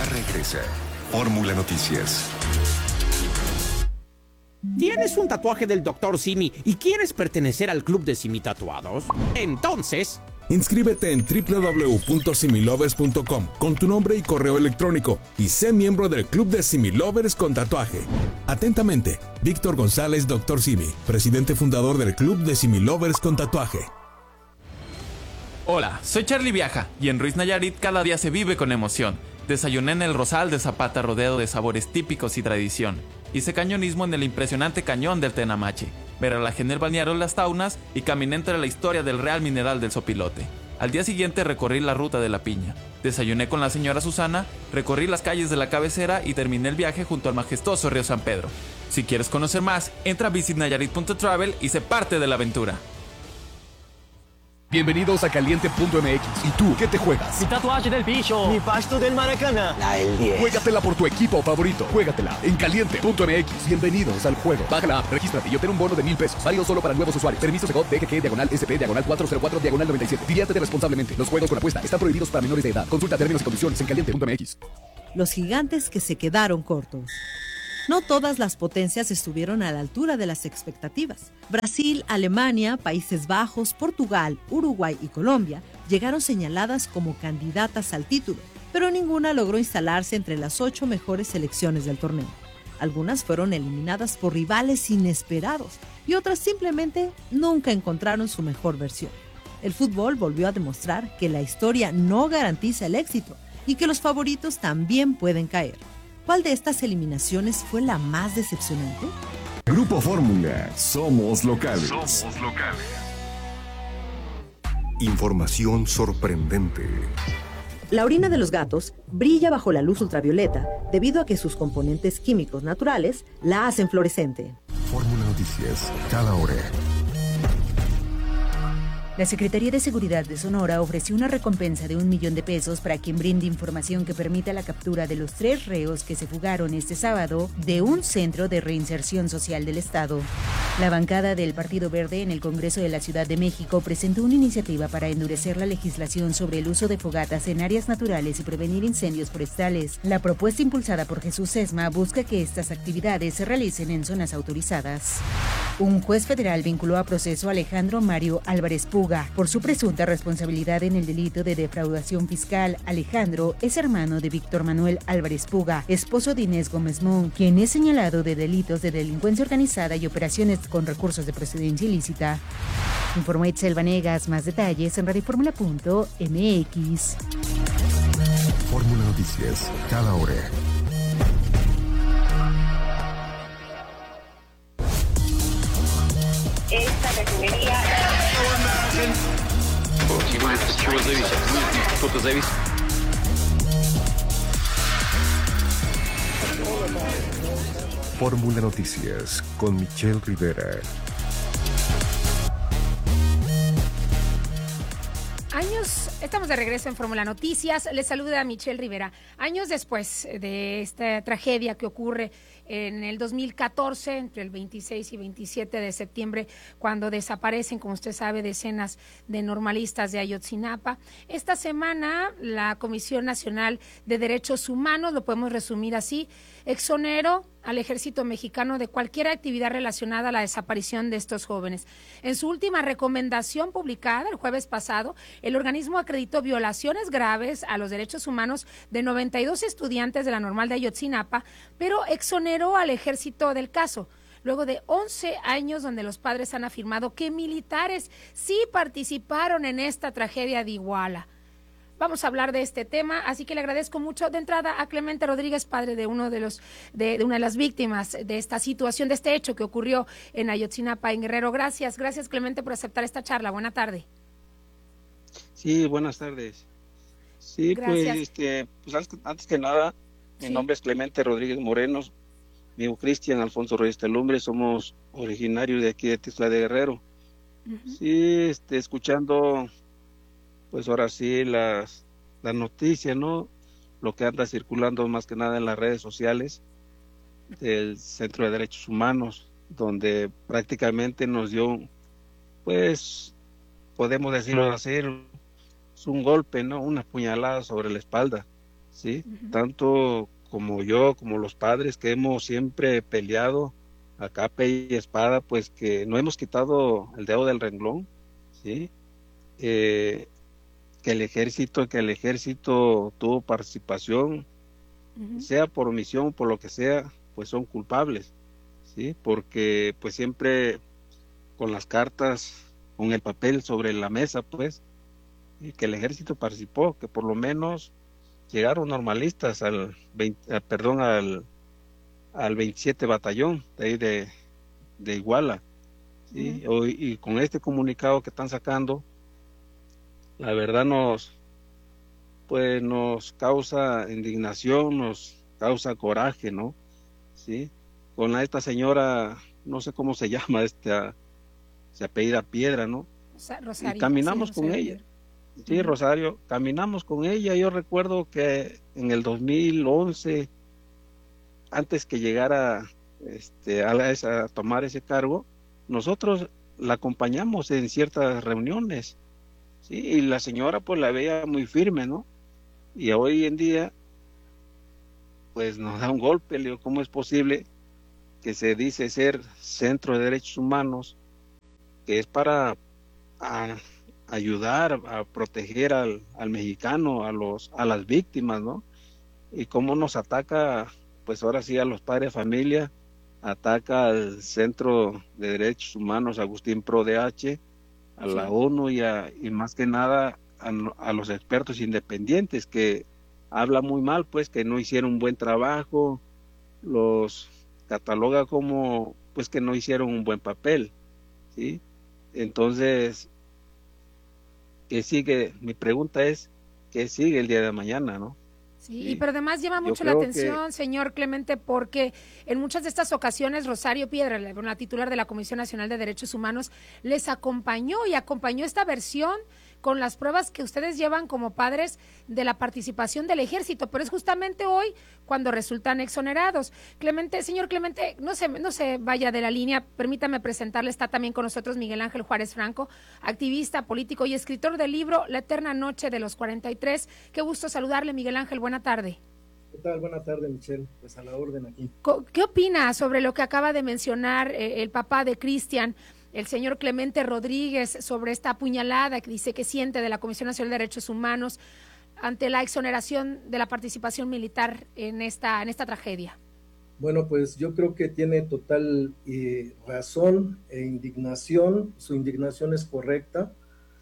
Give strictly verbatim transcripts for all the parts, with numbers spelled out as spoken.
Ya regresa Fórmula Noticias. ¿Tienes un tatuaje del doctor Simi y quieres pertenecer al club de Simi Tatuados? Entonces, inscríbete en doble u doble u doble u punto similovers punto com con tu nombre y correo electrónico y sé miembro del club de Similovers con tatuaje. Atentamente, Víctor González, doctor Simi, presidente fundador del club de Similovers con tatuaje. Hola, soy Charlie Viaja y en Ruiz Nayarit cada día se vive con emoción. Desayuné en el Rosal de Zapata rodeado de sabores típicos y tradición. Hice cañonismo en el impresionante cañón del Tenamache. Me relajé en el balneario Las Taunas y caminé entre la historia del Real Mineral del Sopilote. Al día siguiente recorrí la ruta de la Piña. Desayuné con la señora Susana, recorrí las calles de la cabecera y terminé el viaje junto al majestuoso río San Pedro. Si quieres conocer más, entra a visit nayarit punto travel y sé parte de la aventura. Bienvenidos a Caliente punto M X. ¿Y tú qué te juegas? Mi tatuaje del bicho. Mi pasto del Maracaná. La del diez. Juégatela por tu equipo favorito. Juégatela en Caliente punto M X. Bienvenidos al juego. Baja la app, regístrate y obtén un bono de mil pesos. Válido solo para nuevos usuarios. Permiso Segov D G G diagonal S P diagonal cuatro cero cuatro diagonal noventa y siete. Diviértete responsablemente. Los juegos con apuesta están prohibidos para menores de edad. Consulta términos y condiciones en Caliente punto M X. Los gigantes que se quedaron cortos. No todas las potencias estuvieron a la altura de las expectativas. Brasil, Alemania, Países Bajos, Portugal, Uruguay y Colombia llegaron señaladas como candidatas al título, pero ninguna logró instalarse entre las ocho mejores selecciones del torneo. Algunas fueron eliminadas por rivales inesperados y otras simplemente nunca encontraron su mejor versión. El fútbol volvió a demostrar que la historia no garantiza el éxito y que los favoritos también pueden caer. ¿Cuál de estas eliminaciones fue la más decepcionante? Grupo Fórmula, somos locales. Somos locales. Información sorprendente. La orina de los gatos brilla bajo la luz ultravioleta debido a que sus componentes químicos naturales la hacen fluorescente. Fórmula Noticias, cada hora. La Secretaría de Seguridad de Sonora ofreció una recompensa de un millón de pesos para quien brinde información que permita la captura de los tres reos que se fugaron este sábado de un centro de reinserción social del Estado. La bancada del Partido Verde en el Congreso de la Ciudad de México presentó una iniciativa para endurecer la legislación sobre el uso de fogatas en áreas naturales y prevenir incendios forestales. La propuesta impulsada por Jesús Sesma busca que estas actividades se realicen en zonas autorizadas. Un juez federal vinculó a proceso a Alejandro Mario Álvarez Puga por su presunta responsabilidad en el delito de defraudación fiscal. Alejandro es hermano de Víctor Manuel Álvarez Puga, esposo de Inés Gómez Mon, quien es señalado de delitos de delincuencia organizada y operaciones con recursos de procedencia ilícita. Informó Itzel Vanegas. Más detalles en radioformula punto M X. Fórmula Noticias, cada hora. Esta refinería. Fórmula Noticias con Michelle Rivera. Años, estamos de regreso en Fórmula Noticias. Les saluda Michelle Rivera. Años después de esta tragedia que ocurre en el dos mil catorce, entre el veintiséis y veintisiete de septiembre, cuando desaparecen, como usted sabe, decenas de normalistas de Ayotzinapa. Esta semana, la Comisión Nacional de Derechos Humanos, lo podemos resumir así, exoneró al ejército mexicano de cualquier actividad relacionada a la desaparición de estos jóvenes. En su última recomendación publicada el jueves pasado, el organismo acreditó violaciones graves a los derechos humanos de noventa y dos estudiantes de la Normal de Ayotzinapa, pero exoneró al ejército del caso. Luego de once años donde los padres han afirmado que militares sí participaron en esta tragedia de Iguala. Vamos a hablar de este tema, así que le agradezco mucho de entrada a Clemente Rodríguez, padre de uno de los de, de una de las víctimas de esta situación, de este hecho que ocurrió en Ayotzinapa, en Guerrero. Gracias, gracias Clemente por aceptar esta charla. Buena tarde. Sí, buenas tardes. Sí, gracias. pues este, pues antes, antes que nada, mi sí. nombre es Clemente Rodríguez Moreno, mi hijo Cristian Alfonso Reyes Telumbre, somos originarios de aquí de Tixla de Guerrero. Uh-huh. Sí, este, escuchando pues ahora sí las, las noticias, ¿no? Lo que anda circulando más que nada en las redes sociales del Centro de Derechos Humanos, donde prácticamente nos dio, pues, podemos decirlo así, un golpe, ¿no? Una puñalada sobre la espalda, ¿sí? Ujú. Tanto como yo, como los padres que hemos siempre peleado a capa y espada, pues que no hemos quitado el dedo del renglón, ¿sí? Eh, que el ejército, que el ejército tuvo participación, Ujú. sea por omisión o por lo que sea, pues son culpables, ¿sí? Porque pues siempre con las cartas, con el papel sobre la mesa, pues, y que el ejército participó, que por lo menos llegaron normalistas al veinte, ah, perdón, al, al veintisiete batallón de ahí de, de Iguala, ¿sí? Ujú. Hoy, y con este comunicado que están sacando, la verdad nos, pues nos causa indignación, nos causa coraje, ¿no? ¿Sí? Con la, esta señora, no sé cómo se llama, esta, se apellida Piedra, ¿no? Rosa- Y Rosario, caminamos sí, con Rosario ella. Piedra. Sí, Ujú. Rosario, caminamos con ella. Yo recuerdo que en el dos mil once, antes que llegara este, a, la- a tomar ese cargo, nosotros la acompañamos en ciertas reuniones, ¿sí? Y la señora pues la veía muy firme, ¿no? Y hoy en día pues nos da un golpe. Le digo, ¿cómo es posible que se dice ser Centro de Derechos Humanos, que es para a, ayudar a proteger al, al mexicano, a los a las víctimas, ¿no? Y cómo nos ataca, pues ahora sí, a los padres de familia, ataca al Centro de Derechos Humanos Agustín Pro D H, a la Sí. ONU y, a, y más que nada a, a los expertos independientes, que habla muy mal, pues que no hicieron un buen trabajo, los cataloga como pues que no hicieron un buen papel, ¿sí? Entonces, ¿qué sigue? Mi pregunta es, ¿qué sigue el día de mañana, no? Sí, Sí, pero además llama yo mucho la creo que atención, señor Clemente, porque en muchas de estas ocasiones Rosario Piedra, la, la titular de la Comisión Nacional de Derechos Humanos, les acompañó y acompañó esta versión con las pruebas que ustedes llevan como padres de la participación del ejército, pero es justamente hoy cuando resultan exonerados. Clemente, señor Clemente, no se, no se vaya de la línea, permítame presentarle, está también con nosotros Miguel Ángel Juárez Franco, activista, político y escritor del libro La Eterna Noche de los cuarenta y tres. Qué gusto saludarle, Miguel Ángel, buena tarde. ¿Qué tal? Buena tarde, Michelle. Pues a la orden aquí. ¿Qué opina sobre lo que acaba de mencionar eh, el papá de Cristian, el señor Clemente Rodríguez, sobre esta puñalada que dice que siente de la Comisión Nacional de Derechos Humanos ante la exoneración de la participación militar en esta, en esta tragedia? Bueno, pues yo creo que tiene total eh, razón e indignación. Su indignación es correcta.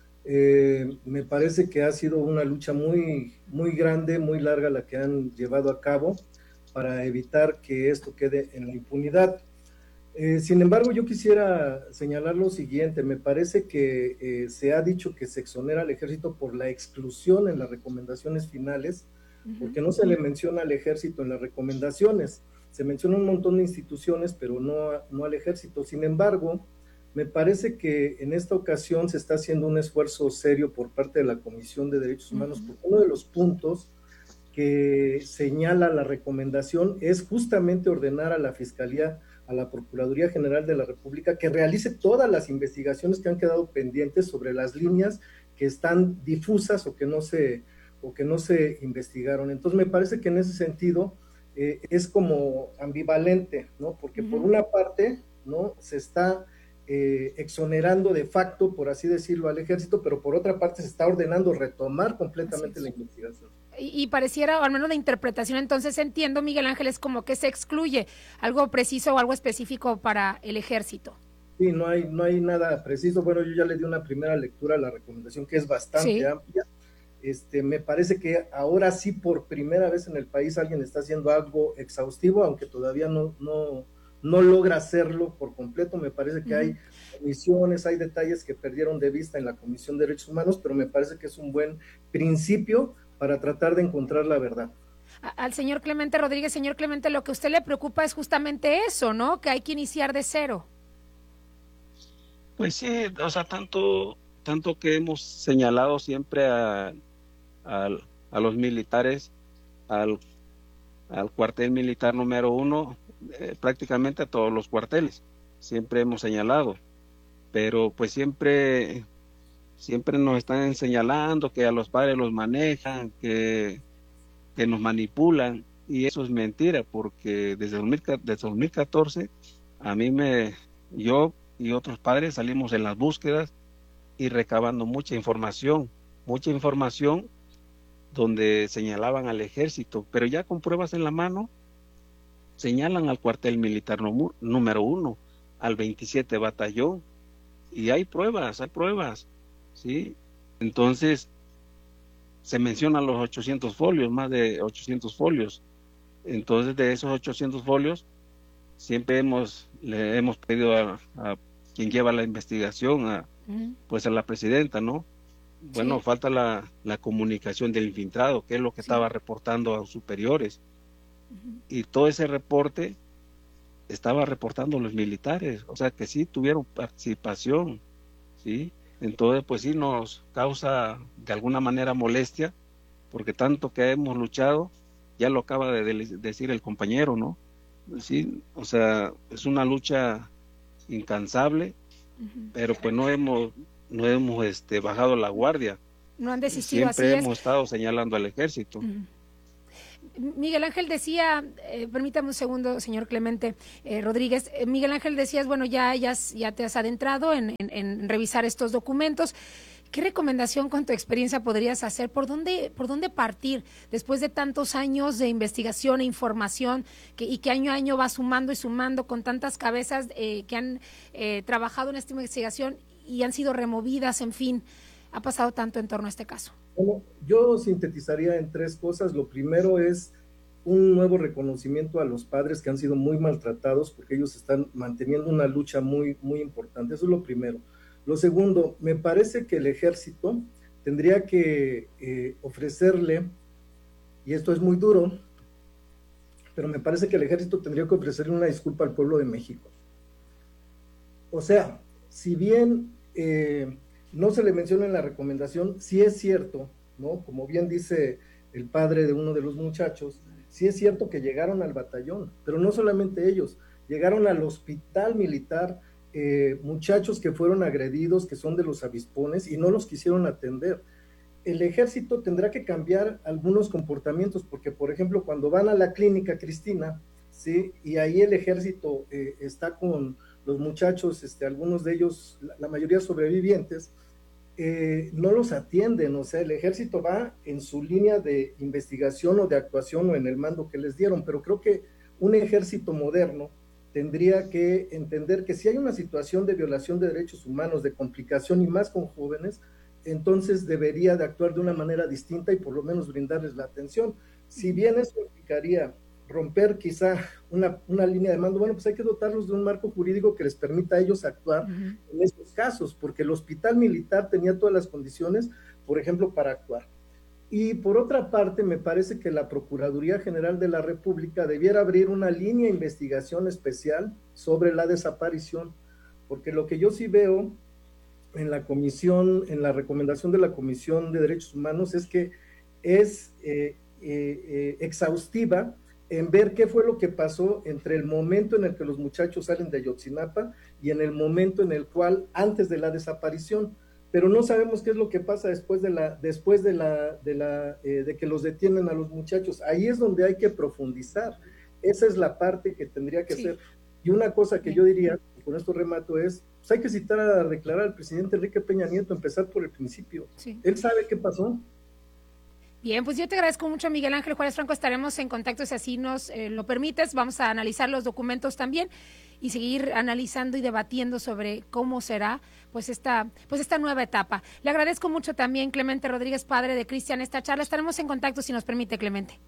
Eh, me parece que ha sido una lucha muy, muy grande, muy larga la que han llevado a cabo para evitar que esto quede en la impunidad. Eh, sin embargo, yo quisiera señalar lo siguiente. Me parece que eh, se ha dicho que se exonera al ejército por la exclusión en las recomendaciones finales, porque no se le menciona al ejército en las recomendaciones. Se menciona un montón de instituciones, pero no, no al ejército. Sin embargo, me parece que en esta ocasión se está haciendo un esfuerzo serio por parte de la Comisión de Derechos Humanos, porque uno de los puntos que señala la recomendación es justamente ordenar a la Fiscalía, a la Procuraduría General de la República, que realice todas las investigaciones que han quedado pendientes sobre las líneas que están difusas o que no se, o que no se investigaron. Entonces me parece que en ese sentido eh, es como ambivalente, ¿no? Porque uh-huh. por una parte, ¿no? Se está eh, exonerando de facto, por así decirlo, al ejército, pero por otra parte se está ordenando retomar completamente la investigación. Y, y pareciera, o al menos de interpretación, entonces entiendo, Miguel Ángel, es como que se excluye algo preciso o algo específico para el ejército. Sí, no hay, no hay nada preciso. Bueno, yo ya le di una primera lectura a la recomendación, que es bastante sí. amplia. Este, me parece que ahora sí, por primera vez en el país, alguien está haciendo algo exhaustivo, aunque todavía no, no, no logra hacerlo por completo. Me parece que uh-huh. hay omisiones, hay detalles que perdieron de vista en la Comisión de Derechos Humanos, pero me parece que es un buen principio para tratar de encontrar la verdad. Al señor Clemente Rodríguez, señor Clemente, lo que a usted le preocupa es justamente eso, ¿no? Que hay que iniciar de cero. Pues sí, o sea, tanto, tanto que hemos señalado siempre a, a, a los militares, al, al cuartel militar número uno, eh, prácticamente a todos los cuarteles, siempre hemos señalado, pero pues siempre... siempre nos están señalando que a los padres los manejan, que, que nos manipulan, y eso es mentira, porque desde, desde dos mil catorce a mí me, yo y otros padres salimos en las búsquedas y recabando mucha información, mucha información donde señalaban al ejército, pero ya con pruebas en la mano, señalan al cuartel militar número uno, al veintisiete batallón, y hay pruebas, hay pruebas, ¿sí? Entonces, se mencionan los ochocientos folios, más de ochocientos folios. Entonces, de esos ochocientos folios, siempre hemos, le hemos pedido a, a quien lleva la investigación, a, uh-huh. pues a la presidenta, ¿no? Bueno, sí. falta la, la comunicación del infiltrado, que es lo que sí. estaba reportando a los superiores. Uh-huh. Y todo ese reporte estaba reportando los militares, o sea que sí tuvieron participación, ¿sí? Entonces, pues sí nos causa de alguna manera molestia, porque tanto que hemos luchado, ya lo acaba de decir el compañero, ¿no? Sí, o sea, es una lucha incansable, uh-huh. pero pues no hemos, no hemos este, bajado la guardia. No han desistido, Siempre así hemos es. estado señalando al ejército. Uh-huh. Miguel Ángel decía, eh, permítame un segundo, señor Clemente eh, Rodríguez, eh, Miguel Ángel decías, bueno, ya, ya, ya te has adentrado en, en, en revisar estos documentos. ¿Qué recomendación con tu experiencia podrías hacer? ¿Por dónde, por dónde partir después de tantos años de investigación e información que, y que año a año va sumando y sumando con tantas cabezas eh, que han eh, trabajado en esta investigación y han sido removidas, en fin? Ha pasado tanto en torno a este caso. Bueno, yo sintetizaría en tres cosas. Lo primero es un nuevo reconocimiento a los padres que han sido muy maltratados, porque ellos están manteniendo una lucha muy, muy importante. Eso es lo primero. Lo segundo, me parece que el ejército tendría que eh, ofrecerle, y esto es muy duro, pero me parece que el ejército tendría que ofrecerle una disculpa al pueblo de México. O sea, si bien eh, no se le menciona en la recomendación, sí es cierto, ¿no? Como bien dice el padre de uno de los muchachos, sí es cierto que llegaron al batallón, pero no solamente ellos, llegaron al hospital militar, eh, muchachos que fueron agredidos, que son de los avispones, y no los quisieron atender. El ejército tendrá que cambiar algunos comportamientos, porque, por ejemplo, cuando van a la clínica, Cristina, ¿sí? Y ahí el ejército eh, está con los muchachos, este, algunos de ellos, la, la mayoría sobrevivientes, eh, no los atienden. O sea, el ejército va en su línea de investigación o de actuación o en el mando que les dieron, pero creo que un ejército moderno tendría que entender que si hay una situación de violación de derechos humanos, de complicación y más con jóvenes, entonces debería de actuar de una manera distinta y por lo menos brindarles la atención. Si bien eso implicaría romper quizá una, una línea de mando, bueno, pues hay que dotarlos de un marco jurídico que les permita a ellos actuar uh-huh. en estos casos, porque el hospital militar tenía todas las condiciones, por ejemplo, para actuar. Y por otra parte, me parece que la Procuraduría General de la República debiera abrir una línea de investigación especial sobre la desaparición, porque lo que yo sí veo en la comisión, en la recomendación de la Comisión de Derechos Humanos es que es eh, eh, eh, exhaustiva en ver qué fue lo que pasó entre el momento en el que los muchachos salen de Ayotzinapa y en el momento en el cual, antes de la desaparición, pero no sabemos qué es lo que pasa después de la, después de la, de la, eh, de que los detienen a los muchachos. Ahí es donde hay que profundizar. Esa es la parte que tendría que sí. hacer. Y una cosa que yo diría, y con esto remato, es, pues hay que citar a declarar al presidente Enrique Peña Nieto, empezar por el principio. Sí. Él sabe qué pasó. Bien, pues yo te agradezco mucho, Miguel Ángel Juárez Franco. Estaremos en contacto si así nos eh, lo permites. Vamos a analizar los documentos también y seguir analizando y debatiendo sobre cómo será pues esta, pues esta nueva etapa. Le agradezco mucho también, Clemente Rodríguez, padre de Cristian, esta charla. Estaremos en contacto si nos permite, Clemente.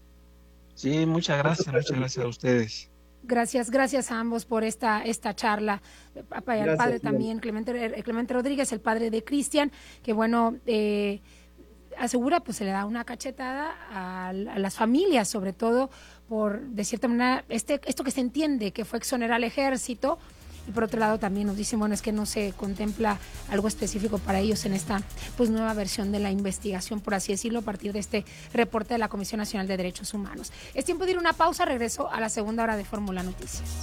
Sí, muchas gracias, muchas gracias a ustedes. Gracias, gracias a ambos por esta esta charla. Al padre gracias, también, Clemente, Clemente Rodríguez, el padre de Cristian, que bueno, eh, asegura, pues se le da una cachetada a, a las familias, sobre todo por, de cierta manera, este esto que se entiende que fue exonerar al ejército, y por otro lado también nos dicen, bueno, es que no se contempla algo específico para ellos en esta pues nueva versión de la investigación, por así decirlo, a partir de este reporte de la Comisión Nacional de Derechos Humanos. Es tiempo de ir a una pausa, regreso a la segunda hora de Fórmula Noticias.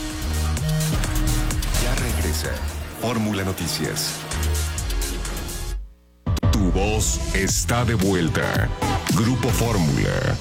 Ya regresa Fórmula Noticias. voz está de vuelta. Grupo Fórmula.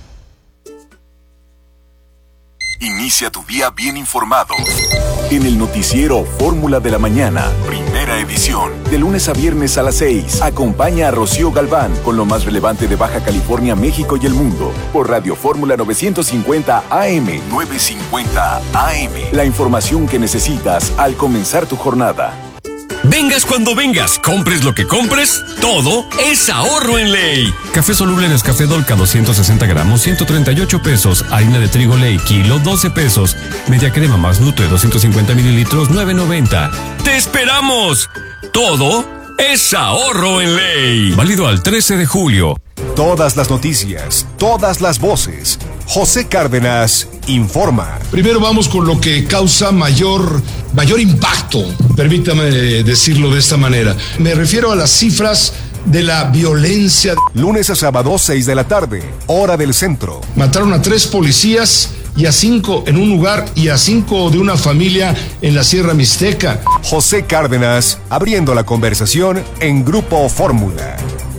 Inicia tu día bien informado. En el noticiero Fórmula de la Mañana, primera edición. De lunes a viernes a las seis, acompaña a Rocío Galván con lo más relevante de Baja California, México y el mundo. Por Radio Fórmula novecientos cincuenta A M. novecientos cincuenta A M. La información que necesitas al comenzar tu jornada. Vengas cuando vengas, compres lo que compres, todo es ahorro en Ley. Café soluble Nescafé Dolca doscientos sesenta gramos, ciento treinta y ocho pesos. Harina de trigo Ley, kilo, doce pesos. Media crema más Nutre, doscientos cincuenta mililitros, nueve noventa. ¡Te esperamos! Todo es ahorro en Ley. Válido al trece de julio. Todas las noticias, todas las voces. José Cárdenas informa. Primero vamos con lo que causa mayor, mayor impacto, permítame decirlo de esta manera. Me refiero a las cifras de la violencia. Lunes a sábado, seis de la tarde, hora del centro. Mataron a tres policías y a cinco en un lugar y a cinco de una familia en la Sierra Mixteca. José Cárdenas abriendo la conversación en Grupo Fórmula.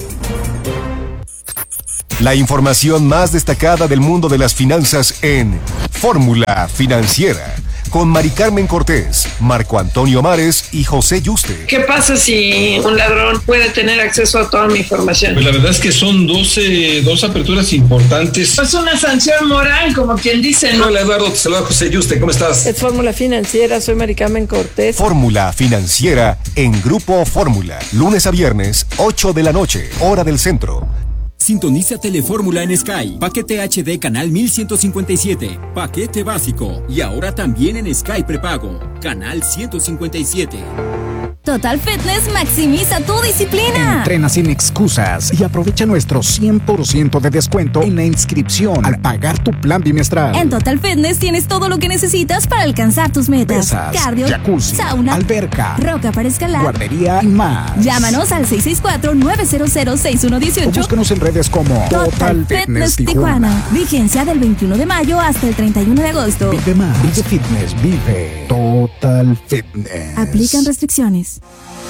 La información más destacada del mundo de las finanzas en Fórmula Financiera, con Mari Carmen Cortés, Marco Antonio Mares y José Yuste. ¿Qué pasa si un ladrón puede tener acceso a toda mi información? Pues la verdad es que son doce, dos aperturas importantes. Es una sanción moral, como quien dice, ¿no? Hola Eduardo, te saluda José Yuste, ¿cómo estás? Es Fórmula Financiera, soy Mari Carmen Cortés. Fórmula Financiera en Grupo Fórmula, lunes a viernes, ocho de la noche, hora del centro. Sintoniza Telefórmula en Sky. Paquete H D canal mil ciento cincuenta y siete. Paquete básico. Y ahora también en Sky prepago. Canal ciento cincuenta y siete. Total Fitness maximiza tu disciplina. Entrena sin excusas y aprovecha nuestro cien por ciento de descuento en la inscripción al pagar tu plan bimestral. En Total Fitness tienes todo lo que necesitas para alcanzar tus metas. Pesas, cardio, jacuzzi, sauna, alberca, roca para escalar, guardería y más. Llámanos al seis seis cuatro, nueve cero cero, seis uno uno ocho. O búscanos en redes como Total, Total Fitness, Fitness Tijuana. Tijuana. Vigencia del veintiuno de mayo hasta el treinta y uno de agosto. Vive más. Vive Fitness. Vive Total Fitness. Aplican restricciones.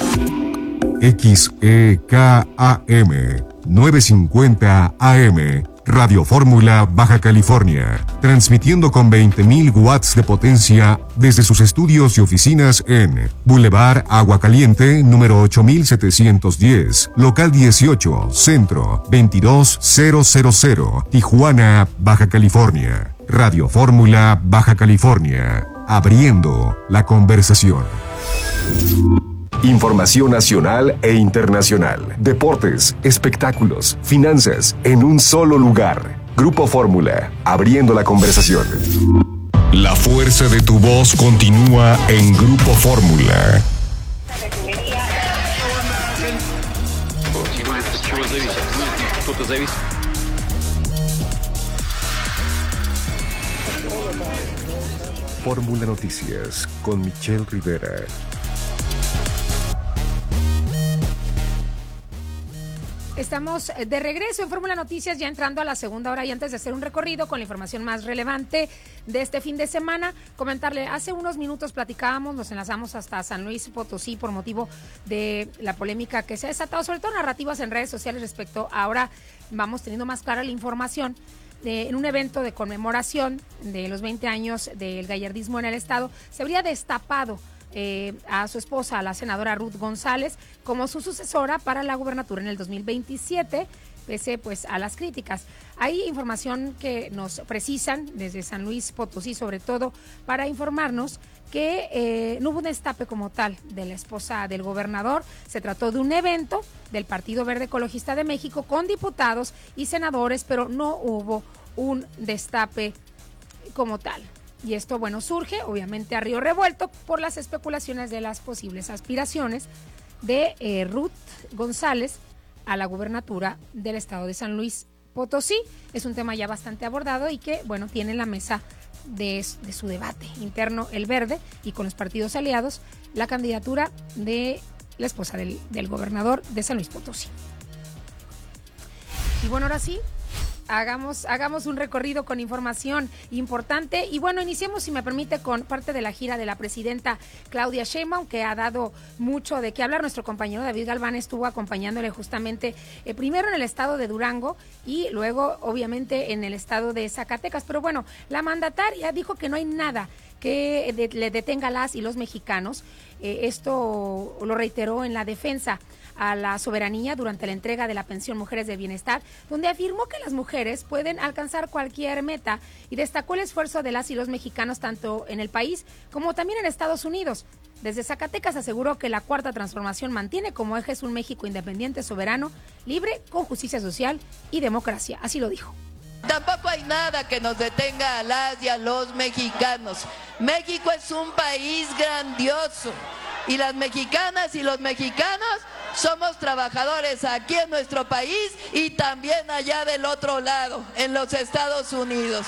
X E K A M novecientos cincuenta A M, Radio Fórmula Baja California, transmitiendo con veinte mil watts de potencia desde sus estudios y oficinas en Boulevard Agua Caliente, número ocho mil setecientos diez, local dieciocho, centro, veintidós mil, Tijuana, Baja California. Radio Fórmula Baja California, abriendo la conversación. Información nacional e internacional, deportes, espectáculos, finanzas, en un solo lugar. Grupo Fórmula, abriendo la conversación. La fuerza de tu voz continúa en Grupo Fórmula. Fórmula Noticias con Michelle Rivera. Estamos de regreso en Fórmula Noticias, ya entrando a la segunda hora y antes de hacer un recorrido con la información más relevante de este fin de semana, comentarle, hace unos minutos platicábamos, nos enlazamos hasta San Luis Potosí por motivo de la polémica que se ha desatado, sobre todo narrativas en redes sociales respecto a ahora vamos teniendo más clara la información de, en un evento de conmemoración de los veinte años del gallardismo en el estado, se habría destapado Eh, a su esposa, a la senadora Ruth González, como su sucesora para la gubernatura en el dos mil veintisiete, pese pues a las críticas. Hay información que nos precisan desde San Luis Potosí, sobre todo para informarnos que eh, no hubo un destape como tal de la esposa del gobernador. Se trató de un evento del Partido Verde Ecologista de México con diputados y senadores, pero no hubo un destape como tal. Y esto, bueno, surge obviamente a río revuelto por las especulaciones de las posibles aspiraciones de eh, Ruth González a la gubernatura del estado de San Luis Potosí. Es un tema ya bastante abordado y que, bueno, tiene en la mesa de, de su debate interno el Verde y con los partidos aliados la candidatura de la esposa del, del gobernador de San Luis Potosí. Y bueno, ahora sí, Hagamos, hagamos un recorrido con información importante. Y bueno, iniciemos, si me permite, con parte de la gira de la presidenta Claudia Sheinbaum, que ha dado mucho de qué hablar. Nuestro compañero David Galván estuvo acompañándole justamente eh, primero en el estado de Durango y luego, obviamente, en el estado de Zacatecas. Pero bueno, la mandataria dijo que no hay nada que de, le detenga a las y los mexicanos. Eh, esto lo reiteró en la defensa a la soberanía durante la entrega de la pensión Mujeres de Bienestar, donde afirmó que las mujeres pueden alcanzar cualquier meta y destacó el esfuerzo de las y los mexicanos tanto en el país como también en Estados Unidos. Desde Zacatecas aseguró que la Cuarta Transformación mantiene como ejes un México independiente, soberano, libre, con justicia social y democracia. Así lo dijo. Tampoco hay nada que nos detenga a las y a los mexicanos. México es un país grandioso y las mexicanas y los mexicanos somos trabajadores aquí en nuestro país y también allá del otro lado, en los Estados Unidos.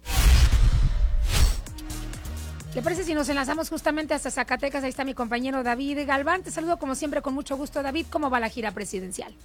¿Le parece si nos enlazamos justamente hasta Zacatecas? Ahí está mi compañero David Galván. Te saludo como siempre con mucho gusto, David. ¿Cómo va la gira presidencial?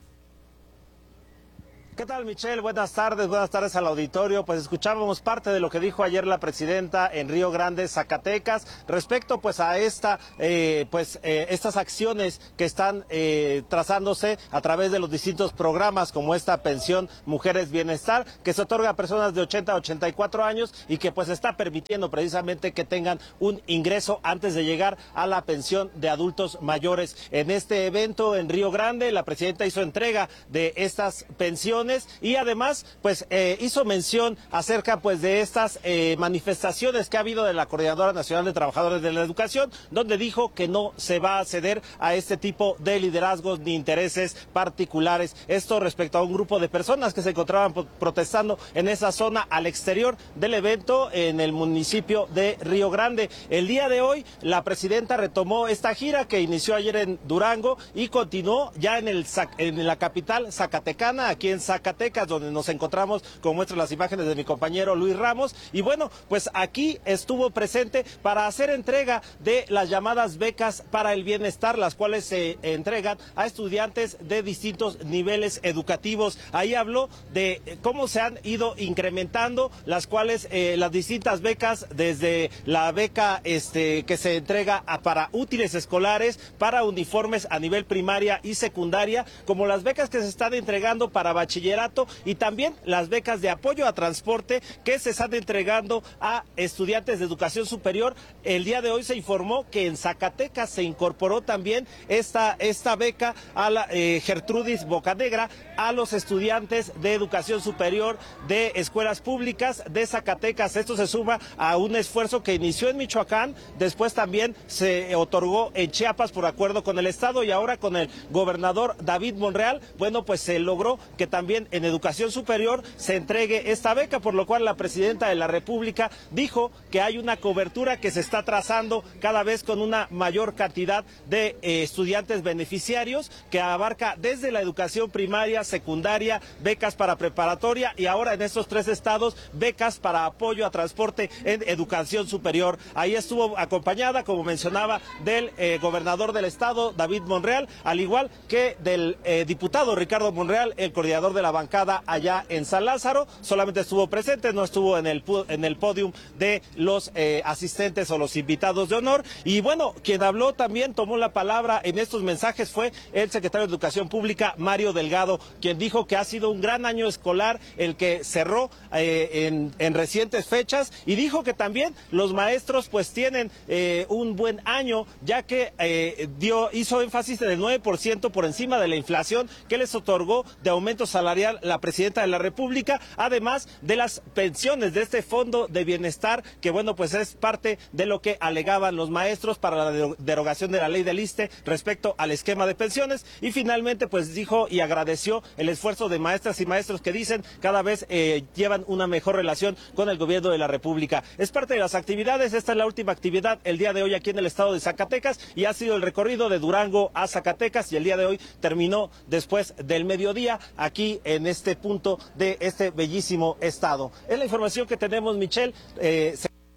¿Qué tal, Michelle? Buenas tardes, buenas tardes al auditorio. Pues escuchábamos parte de lo que dijo ayer la presidenta en Río Grande, Zacatecas, respecto pues a esta, eh, pues eh, estas acciones que están eh, trazándose a través de los distintos programas, como esta pensión Mujeres Bienestar, que se otorga a personas de ochenta a ochenta y cuatro años y que pues está permitiendo precisamente que tengan un ingreso antes de llegar a la pensión de adultos mayores. En este evento en Río Grande, la presidenta hizo entrega de estas pensiones y además pues eh, hizo mención acerca pues de estas eh, manifestaciones que ha habido de la Coordinadora Nacional de Trabajadores de la Educación, donde dijo que no se va a ceder a este tipo de liderazgos ni intereses particulares. Esto respecto a un grupo de personas que se encontraban protestando en esa zona al exterior del evento en el municipio de Río Grande. El día de hoy la presidenta retomó esta gira que inició ayer en Durango y continuó ya en, el, en la capital zacatecana, aquí en Zacatecas. Zacatecas, donde nos encontramos, como muestran las imágenes de mi compañero Luis Ramos, y bueno, pues aquí estuvo presente para hacer entrega de las llamadas becas para el bienestar, las cuales se entregan a estudiantes de distintos niveles educativos. Ahí habló de cómo se han ido incrementando, las cuales eh, las distintas becas, desde la beca este que se entrega a, para útiles escolares, para uniformes a nivel primaria y secundaria, como las becas que se están entregando para bachillerato y también las becas de apoyo a transporte que se están entregando a estudiantes de educación superior. El día de hoy se informó que en Zacatecas se incorporó también esta, esta beca a la eh, Gertrudis Bocanegra a los estudiantes de educación superior de escuelas públicas de Zacatecas. Esto se suma a un esfuerzo que inició en Michoacán, después también se otorgó en Chiapas por acuerdo con el Estado y ahora con el gobernador David Monreal. Bueno, pues se logró que también en educación superior se entregue esta beca, por lo cual la presidenta de la República dijo que hay una cobertura que se está trazando cada vez con una mayor cantidad de eh, estudiantes beneficiarios, que abarca desde la educación primaria, secundaria, becas para preparatoria y ahora en estos tres estados becas para apoyo a transporte en educación superior. Ahí estuvo acompañada, como mencionaba, del eh, gobernador del estado, David Monreal, al igual que del eh, diputado Ricardo Monreal, el coordinador de la bancada allá en San Lázaro. Solamente estuvo presente, no estuvo en el en el podium de los eh, asistentes o los invitados de honor. Y bueno, quien habló también, tomó la palabra en estos mensajes, fue el secretario de Educación Pública, Mario Delgado, quien dijo que ha sido un gran año escolar el que cerró eh, en, en recientes fechas, y dijo que también los maestros pues tienen eh, un buen año, ya que eh, dio hizo énfasis en el nueve por ciento por encima de la inflación que les otorgó de aumento salarial la presidenta de la República, además de las pensiones de este fondo de bienestar, que bueno, pues es parte de lo que alegaban los maestros para la derogación de la ley del ISSSTE respecto al esquema de pensiones. Y finalmente pues dijo y agradeció el esfuerzo de maestras y maestros que dicen cada vez eh, llevan una mejor relación con el gobierno de la República. Es parte de las actividades, esta es la última actividad el día de hoy aquí en el estado de Zacatecas, y ha sido el recorrido de Durango a Zacatecas, y el día de hoy terminó después del mediodía aquí en este punto de este bellísimo estado. Es la información que tenemos, Michelle, eh,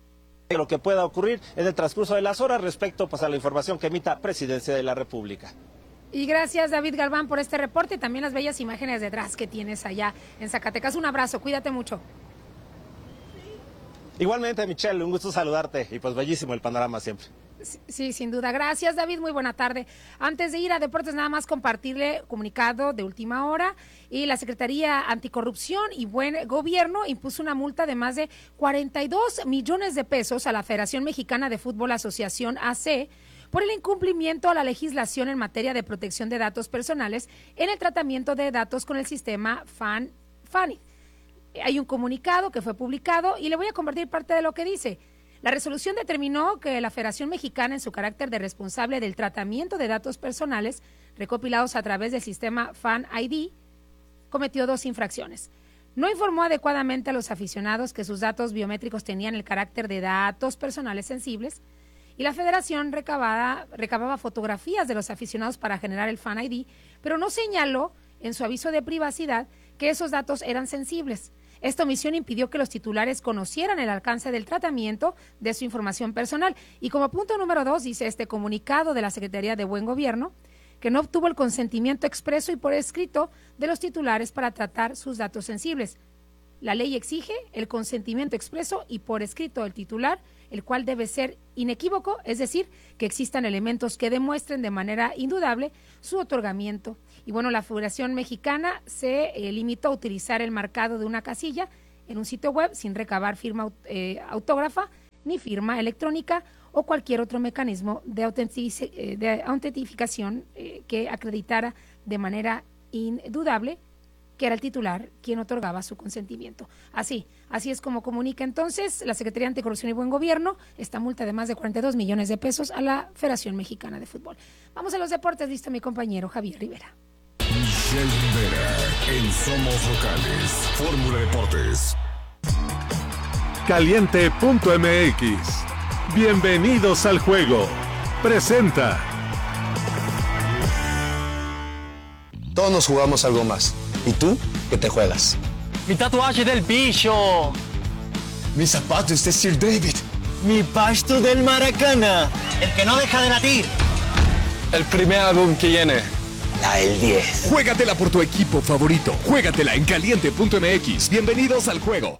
de lo que pueda ocurrir en el transcurso de las horas respecto pues, a la información que emita Presidencia de la República. Y gracias, David Galván, por este reporte y también las bellas imágenes de Draz que tienes allá en Zacatecas. Un abrazo, cuídate mucho. Igualmente, Michelle, un gusto saludarte y pues bellísimo el panorama siempre. Sí, sin duda. Gracias, David. Muy buena tarde. Antes de ir a deportes, nada más compartirle comunicado de última hora. Y la Secretaría Anticorrupción y Buen Gobierno impuso una multa de más de cuarenta y dos millones de pesos a la Federación Mexicana de Fútbol Asociación A C por el incumplimiento a la legislación en materia de protección de datos personales en el tratamiento de datos con el sistema FAN, FANI. Hay un comunicado que fue publicado y le voy a compartir parte de lo que dice. La resolución determinó que la Federación Mexicana, en su carácter de responsable del tratamiento de datos personales recopilados a través del sistema FAN I D, cometió dos infracciones. No informó adecuadamente a los aficionados que sus datos biométricos tenían el carácter de datos personales sensibles, y la Federación recababa, recababa fotografías de los aficionados para generar el FAN I D, pero no señaló en su aviso de privacidad que esos datos eran sensibles. Esta omisión impidió que los titulares conocieran el alcance del tratamiento de su información personal. Y como punto número dos, dice este comunicado de la Secretaría de Buen Gobierno, que no obtuvo el consentimiento expreso y por escrito de los titulares para tratar sus datos sensibles. La ley exige el consentimiento expreso y por escrito del titular, el cual debe ser inequívoco, es decir, que existan elementos que demuestren de manera indudable su otorgamiento. Y bueno, la Federación Mexicana se eh, limitó a utilizar el marcado de una casilla en un sitio web sin recabar firma eh, autógrafa ni firma electrónica o cualquier otro mecanismo de, autentic- eh, de autentificación eh, que acreditara de manera indudable que era el titular quien otorgaba su consentimiento. Así, así es como comunica entonces la Secretaría de Anticorrupción y Buen Gobierno esta multa de más de cuarenta y dos millones de pesos a la Federación Mexicana de Fútbol. Vamos a los deportes, listo mi compañero Javier Rivera. Michelle Rivera, en Somos Locales, Fórmula Deportes. Caliente punto M X. Bienvenidos al juego. Presenta. Todos nos jugamos algo más. ¿Y tú? ¿Qué te juegas? Mi tatuaje del bicho. Mis zapatos de Sir David. Mi pasto del Maracana. El que no deja de latir. El primer álbum que viene. La del diez. Juégatela por tu equipo favorito. Juégatela en caliente punto M X. Bienvenidos al juego.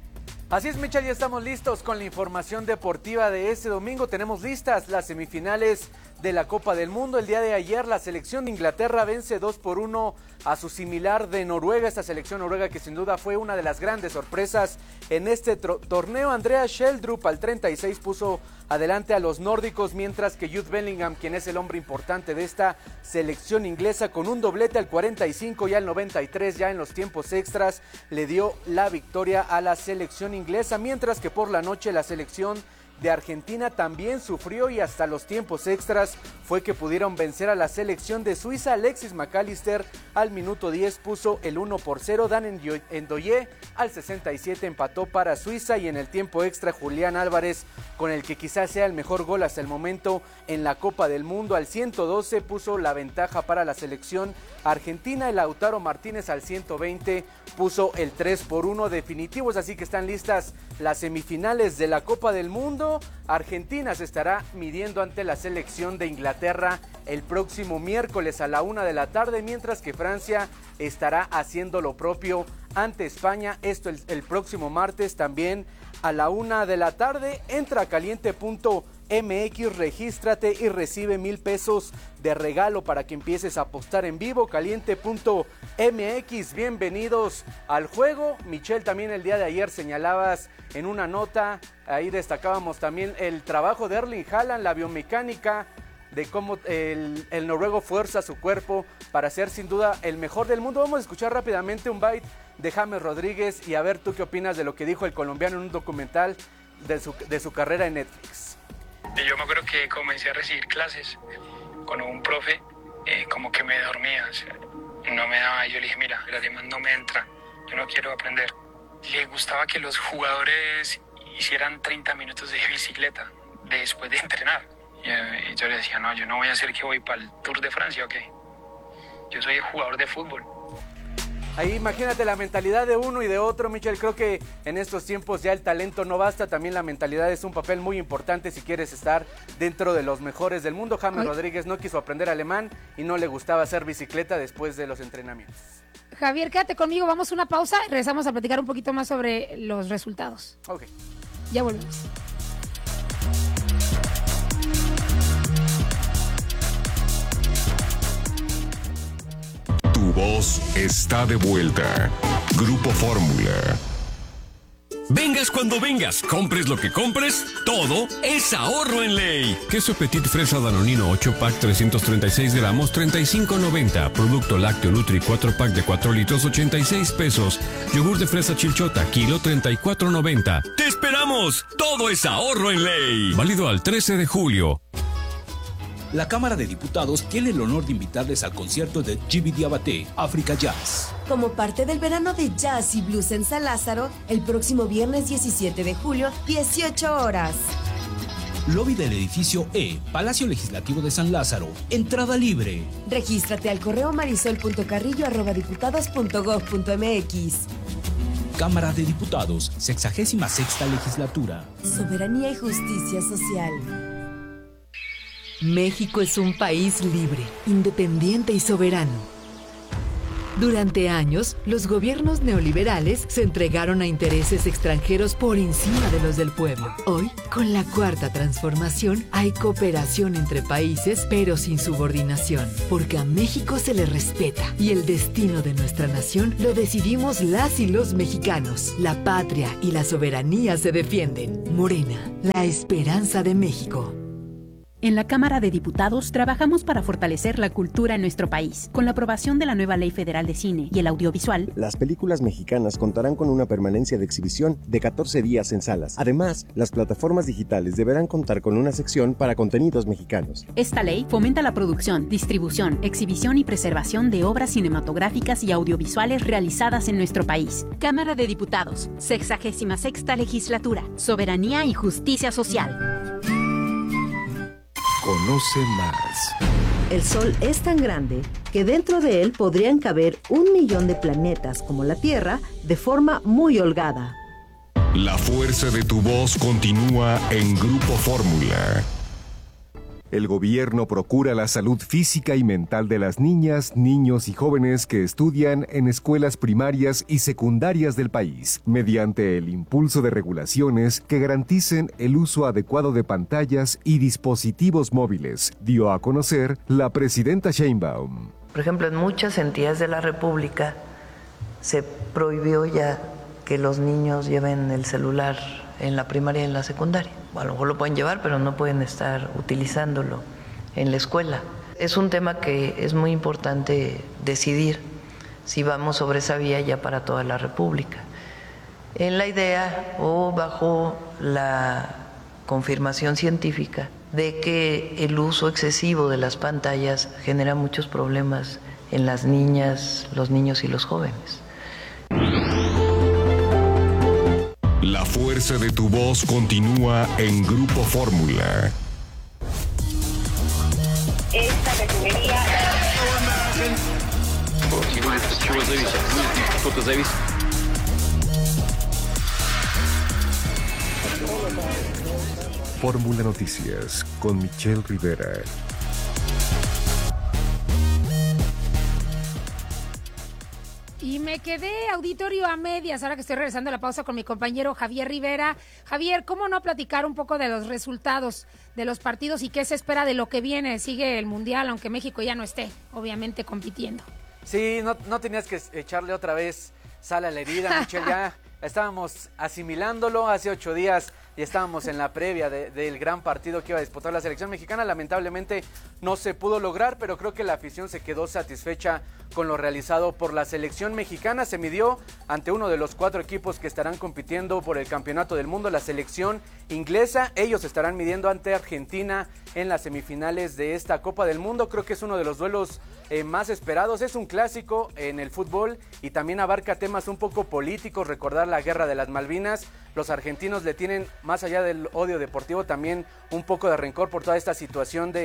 Así es, Michelle, ya estamos listos con la información deportiva de este domingo. Tenemos listas las semifinales de la Copa del Mundo. El día de ayer la selección de Inglaterra vence dos por uno a su similar de Noruega, esta selección noruega que sin duda fue una de las grandes sorpresas en este torneo. Andreas Schjelderup al treinta y seis puso adelante a los nórdicos, mientras que Jude Bellingham, quien es el hombre importante de esta selección inglesa, con un doblete al cuarenta y cinco y al noventa y tres, ya en los tiempos extras, le dio la victoria a la selección inglesa, mientras que por la noche la selección de Argentina también sufrió y hasta los tiempos extras fue que pudieron vencer a la selección de Suiza. Alexis McAllister al minuto diez puso el uno por cero, Dan Ndoye al sesenta y siete empató para Suiza, y en el tiempo extra Julián Álvarez, con el que quizás sea el mejor gol hasta el momento en la Copa del Mundo, al ciento doce puso la ventaja para la selección argentina. El Lautaro Martínez al ciento veinte puso el tres por uno definitivos. Así que están listas las semifinales de la Copa del Mundo. Argentina se estará midiendo ante la selección de Inglaterra el próximo miércoles a la una de la tarde, mientras que Francia estará haciendo lo propio ante España. Esto el, el próximo martes también a la una de la tarde. Entra a caliente punto M X, regístrate y recibe mil pesos de regalo para que empieces a apostar en vivo. Caliente punto M X, bienvenidos al juego. Michelle, también el día de ayer señalabas en una nota, ahí destacábamos también el trabajo de Erling Haaland, la biomecánica, de cómo el, el noruego fuerza su cuerpo para ser sin duda el mejor del mundo. Vamos a escuchar rápidamente un bite de James Rodríguez y a ver tú qué opinas de lo que dijo el colombiano en un documental de su, de su carrera en Netflix. Yo me acuerdo que comencé a recibir clases con un profe, eh, como que me dormía, o sea, no me daba. Yo le dije, mira, las demás no me entran, yo no quiero aprender. Le gustaba que los jugadores hicieran treinta minutos de bicicleta después de entrenar. Y, y yo le decía, no, yo no voy a hacer que voy para el Tour de Francia, ¿ok? Yo soy jugador de fútbol. Ahí imagínate la mentalidad de uno y de otro, Michel. Creo que en estos tiempos ya el talento no basta, también la mentalidad es un papel muy importante si quieres estar dentro de los mejores del mundo. James Ay. Rodríguez no quiso aprender alemán y no le gustaba hacer bicicleta después de los entrenamientos. Javier, quédate conmigo, vamos a una pausa y regresamos a platicar un poquito más sobre los resultados. Ok. Ya volvemos. Tu voz está de vuelta. Grupo Fórmula. Vengas cuando vengas, compres lo que compres, todo es ahorro en ley. Queso Petit Fresa Danonino ocho pack trescientos treinta y seis gramos, treinta y cinco noventa. Producto lácteo Nutri cuatro pack de cuatro litros, ochenta y seis pesos. Yogur de fresa Chilchota, kilo treinta y cuatro noventa. ¡Te esperamos! Todo es ahorro en ley. Válido al trece de julio. La Cámara de Diputados tiene el honor de invitarles al concierto de Djiby Diabaté, Africa Jazz. Como parte del verano de jazz y blues en San Lázaro, el próximo viernes diecisiete de julio, dieciocho horas. Lobby del edificio E, Palacio Legislativo de San Lázaro. Entrada libre. Regístrate al correo marisol punto carrillo arroba diputados punto gob punto mx. Cámara de Diputados, sexagésima sexta legislatura. Soberanía y justicia social. México es un país libre, independiente y soberano. Durante años, los gobiernos neoliberales se entregaron a intereses extranjeros por encima de los del pueblo. Hoy, con la Cuarta Transformación, hay cooperación entre países, pero sin subordinación, porque a México se le respeta y el destino de nuestra nación lo decidimos las y los mexicanos. La patria y la soberanía se defienden. Morena, la esperanza de México. En la Cámara de Diputados trabajamos para fortalecer la cultura en nuestro país. Con la aprobación de la nueva Ley Federal de Cine y el Audiovisual, las películas mexicanas contarán con una permanencia de exhibición de catorce días en salas. Además, las plataformas digitales deberán contar con una sección para contenidos mexicanos. Esta ley fomenta la producción, distribución, exhibición y preservación de obras cinematográficas y audiovisuales realizadas en nuestro país. Cámara de Diputados, sexagésima sexta legislatura, soberanía y justicia social. Conoce más. El Sol es tan grande que dentro de él podrían caber un millón de planetas como la Tierra de forma muy holgada. La fuerza de tu voz continúa en Grupo Fórmula. El gobierno procura la salud física y mental de las niñas, niños y jóvenes que estudian en escuelas primarias y secundarias del país, mediante el impulso de regulaciones que garanticen el uso adecuado de pantallas y dispositivos móviles, dio a conocer la presidenta Sheinbaum. Por ejemplo, en muchas entidades de la República se prohibió ya que los niños lleven el celular en la primaria y en la secundaria. A lo mejor lo pueden llevar, pero no pueden estar utilizándolo en la escuela. Es un tema que es muy importante decidir si vamos sobre esa vía ya para toda la República. En la idea o bajo la confirmación científica de que el uso excesivo de las pantallas genera muchos problemas en las niñas, los niños y los jóvenes. La fuerza de tu voz continúa en Grupo Fórmula. Esta refinería... Fórmula Noticias con Michelle Rivera. Y me quedé, auditorio, a medias, ahora que estoy regresando a la pausa con mi compañero Javier Rivera. Javier, ¿cómo no platicar un poco de los resultados de los partidos y qué se espera de lo que viene? Sigue el Mundial, aunque México ya no esté, obviamente, compitiendo. Sí, no, no tenías que echarle otra vez sal a la herida, Michelle, ya estábamos asimilándolo hace ocho días y estábamos en la previa de, del gran partido que iba a disputar la selección mexicana. Lamentablemente no se pudo lograr, pero creo que la afición se quedó satisfecha con lo realizado por la selección mexicana. Se midió ante uno de los cuatro equipos que estarán compitiendo por el campeonato del mundo, la selección inglesa. Ellos estarán midiendo ante Argentina en las semifinales de esta Copa del Mundo. Creo que es uno de los duelos eh, más esperados. Es un clásico en el fútbol y también abarca temas un poco políticos. Recordar la guerra de las Malvinas. Los argentinos le tienen, más allá del odio deportivo, también un poco de rencor por toda esta situación de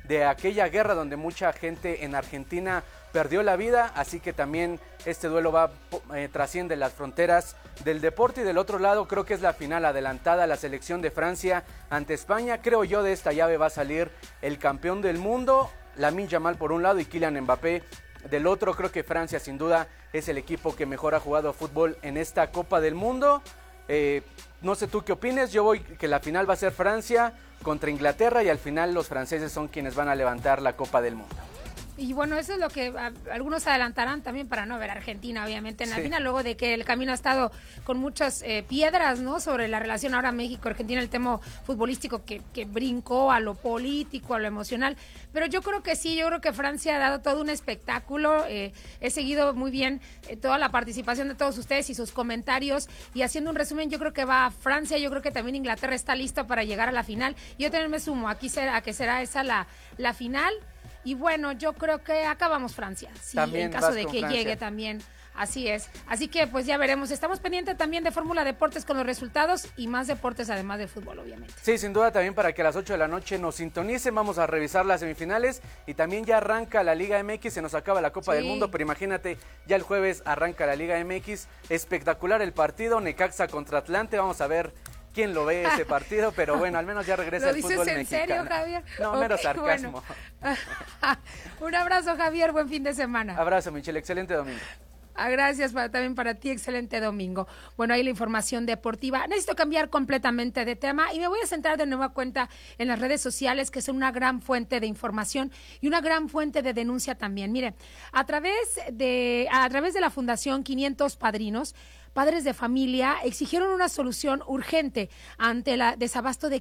de aquella guerra donde mucha gente en Argentina perdió la vida, así que también este duelo va eh, trasciende las fronteras del deporte. Y del otro lado creo que es la final adelantada, la selección de Francia ante España. Creo yo de esta llave va a salir el campeón del mundo, Lamine Yamal por un lado y Kylian Mbappé del otro. Creo que Francia sin duda es el equipo que mejor ha jugado fútbol en esta Copa del Mundo. Eh, no sé tú qué opines, yo voy que la final va a ser Francia contra Inglaterra y al final los franceses son quienes van a levantar la Copa del Mundo. Y bueno, eso es lo que a, algunos adelantarán también para no ver a Argentina, obviamente, en la sí. final, luego de que el camino ha estado con muchas eh, piedras, ¿no? Sobre la relación ahora México-Argentina, el tema futbolístico que, que brincó a lo político, a lo emocional. Pero yo creo que sí, yo creo que Francia ha dado todo un espectáculo. Eh, he seguido muy bien eh, toda la participación de todos ustedes y sus comentarios. Y haciendo un resumen, yo creo que va a Francia, yo creo que también Inglaterra está lista para llegar a la final. Yo también me sumo, aquí será, a que será esa la, la final. Y bueno, yo creo que acabamos Francia, sí, también en caso de que Francia. Llegue también, así es. Así que pues ya veremos, estamos pendientes también de Fórmula Deportes con los resultados y más deportes además de fútbol, obviamente. Sí, sin duda también para que a las ocho de la noche nos sintonicen, vamos a revisar las semifinales y también ya arranca la Liga M X, se nos acaba la Copa sí. del Mundo, pero imagínate, ya el jueves arranca la Liga M X, espectacular el partido, Necaxa contra Atlante, vamos a ver quién lo ve ese partido, pero bueno, al menos ya regresa el fútbol mexicano. ¿Lo dices en serio, Javier? No, okay, menos sarcasmo. Bueno. Un abrazo, Javier, buen fin de semana. Abrazo, Michelle, excelente domingo. Ah, gracias para, también para ti, excelente domingo. Bueno, ahí la información deportiva. Necesito cambiar completamente de tema y me voy a centrar de nueva cuenta en las redes sociales, que son una gran fuente de información y una gran fuente de denuncia también. Mire, a través de, a través de la Fundación quinientos Padrinos, padres de familia exigieron una solución urgente ante el desabasto de